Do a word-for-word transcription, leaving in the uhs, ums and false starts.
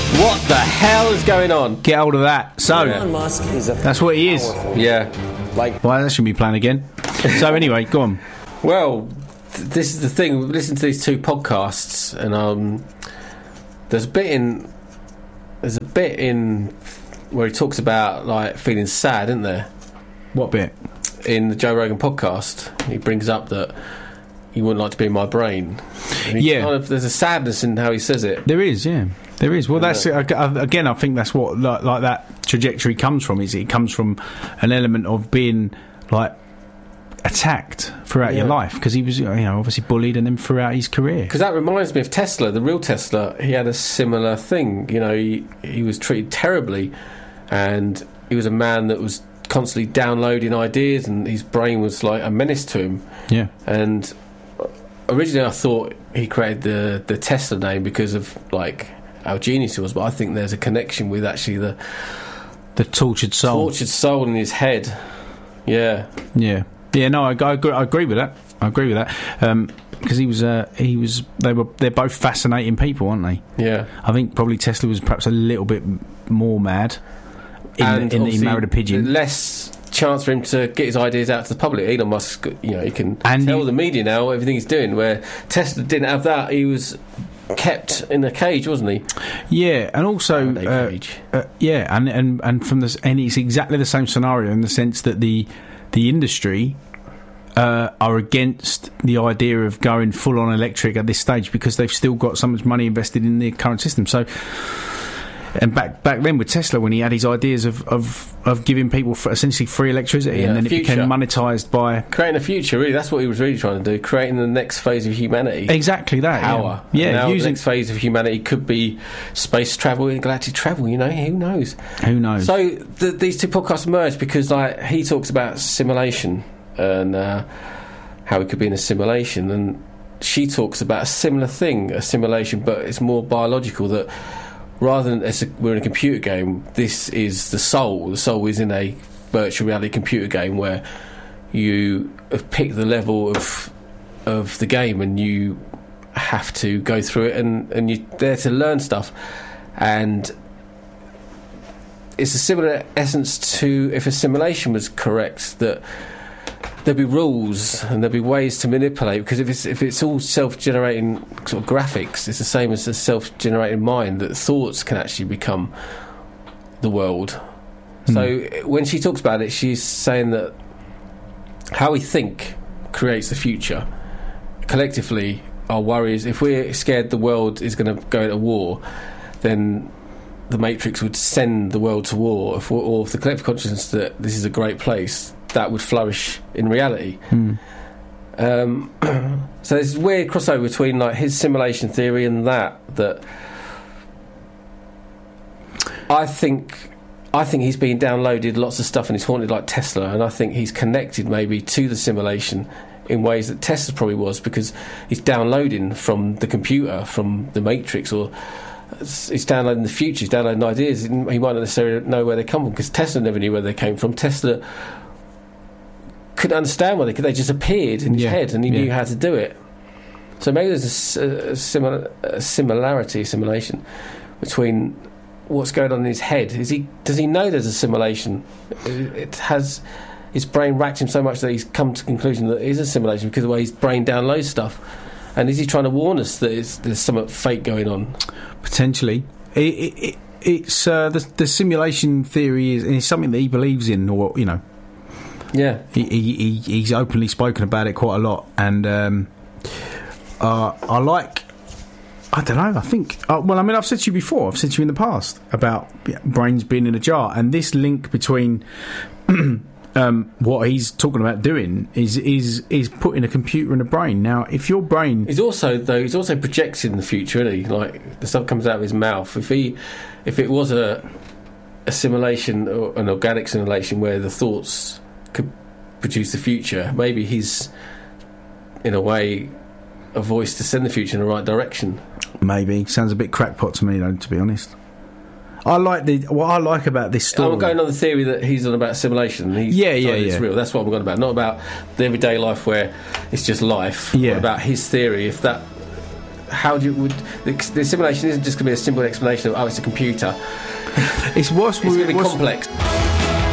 What the hell is going on? Get hold of that. So, Elon Musk is a that's what he is. Yeah. Like, Well, that shouldn't be playing again. So anyway, go on. Well, th- this is the thing. We've listened to these two podcasts, and um, there's a bit in there's a bit in where he talks about like feeling sad, isn't there? What bit? In the Joe Rogan podcast, he brings up that you wouldn't like to be in my brain. And he Yeah. kind of, there's a sadness in how he says it. There is, yeah. There is. Well, Yeah. that's uh, again. I think that's what like, like that trajectory comes from. Is it comes from an element of being like attacked throughout Yeah. your life because he was, you know, obviously bullied and then throughout his career. Because that reminds me of Tesla, the real Tesla. He had a similar thing. You know, he, he was treated terribly, and he was a man that was constantly downloading ideas, and his brain was like a menace to him. Yeah. And originally I thought he created the, the Tesla name because of like how genius he was, but I think there's a connection with actually the The tortured soul. tortured soul in his head. Yeah. Yeah. Yeah. No, I, I, agree, I agree with that. I agree with that. Um, because he was, uh, he was, they were, they're both fascinating people, aren't they? Yeah. I think probably Tesla was perhaps a little bit more mad in, And in that he obviously married a pigeon. Less chance for him to get his ideas out to the public. Elon Musk, you know, he can And tell you- the media now everything he's doing, where Tesla didn't have that. He was kept in a cage, wasn't he? Yeah, and also, They uh, cage. uh, yeah, and, and and from this, and it's exactly the same scenario in the sense that the the industry uh, are against the idea of going full on electric at this stage because they've still got so much money invested in the current system. So, and back back then with Tesla, when he had his ideas of of, of giving people f- essentially free electricity, Yeah, and then it future. became monetized by Creating a future, really. That's what he was really trying to do. Creating the next phase of humanity. exactly that Power. Yeah, Now yeah the using next phase of humanity could be space travel and galactic travel. You know, who knows? who knows. So th- these two podcasts merged because, like, he talks about simulation and uh, how it could be in a simulation, and she talks about a similar thing, a simulation, but it's more biological. That rather than it's a, we're in a computer game, this is the soul. The soul is in a virtual reality computer game where you have picked the level of of the game, and you have to go through it, and, and you're there to learn stuff. And it's a similar essence to if a simulation was correct, that there'd be rules and there'd be ways to manipulate, because if it's if it's all self-generating sort of graphics, it's the same as a self-generating mind, that thoughts can actually become the world. Hmm. So when she talks about it, she's saying that how we think creates the future. Collectively, our worries, if we're scared the world is going to go into war, then the Matrix would send the world to war. If, or if the collective consciousness that this is a great place, that would flourish in reality. Hmm. Um, so there's this weird crossover between like his simulation theory and that. That I think, I think he's been downloaded lots of stuff and he's haunted like Tesla, and I think he's connected maybe to the simulation in ways that Tesla probably was, because he's downloading from the computer, from the Matrix, or he's downloading the future, he's downloading ideas. He might not necessarily know where they come from, because Tesla never knew where they came from. Tesla couldn't understand where they they just appeared in his Yeah, head, and he yeah. knew how to do it. So maybe there's a, s- a similar a similarity, simulation between what's going on in his head. Is he does he know there's a simulation? It it has his brain racked him so much that he's come to the conclusion that it is a simulation because of the way his brain downloads stuff. And is he trying to warn us that it's, there's something fake going on? Potentially, it, it, it, it's uh, the, the simulation theory is, is something that he believes in, or you know, Yeah. he, he, he he's openly spoken about it quite a lot, and um, uh, I like. I don't know. I think. Uh, well, I mean, I've said to you before. I've said to you in the past about yeah, brains being in a jar, and this link between. Um, what he's talking about doing is is is putting a computer in a brain. Now, if your brain, He's also though he's also projecting the future, isn't he? Like the stuff comes out of his mouth. If he, if it was a a simulation or an organic simulation where the thoughts could produce the future, maybe he's in a way a voice to send the future in the right direction. maybe sounds a bit crackpot to me, though. To be honest, I like the what I like about this story. I'm going on the theory that he's on about simulation. He's Yeah, yeah, it's yeah. real. That's what I'm going about. Not about the everyday life where it's just life. Yeah. But about his theory. If that how do you would the, the simulation isn't just going to be a simple explanation of oh it's a computer. It's what's It's going to be what's, complex.